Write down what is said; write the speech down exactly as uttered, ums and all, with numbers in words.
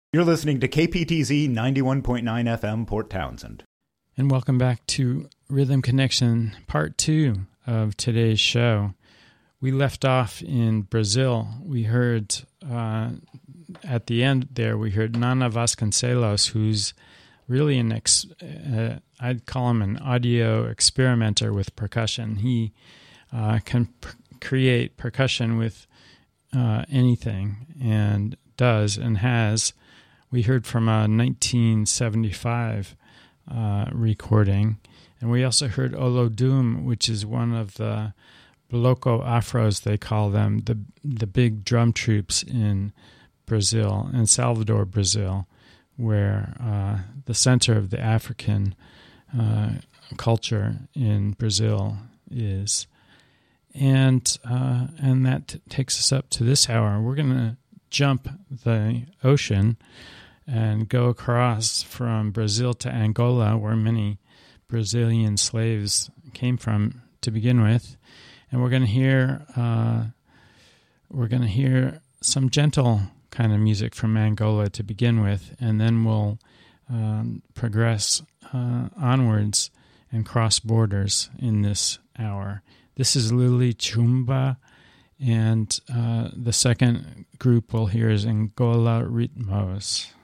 You're listening to K P T Z ninety-one point nine F M, Port Townsend. And welcome back to Rhythm Connection, part two of today's show. We left off in Brazil. We heard, uh, at the end there, we heard Nana Vasconcelos, who's really an, ex- uh, I'd call him an audio experimenter with percussion. He uh, can pr- create percussion with uh, anything, and does and has. We heard from a nineteen seventy-five uh, recording, and we also heard Olodum, which is one of the Bloco Afros, they call them, the the big drum troops in Brazil, in Salvador, Brazil, where uh, the center of the African uh, culture in Brazil is. And uh, and that t- takes us up to this hour. We're going to jump the ocean and go across from Brazil to Angola, where many Brazilian slaves came from to begin with, and we're going to hear uh, we're going to hear some gentle kind of music from Angola to begin with, and then we'll um, progress uh, onwards and cross borders in this hour. This is Lili Chumba, and uh, the second group we'll hear is Angola Ritmos.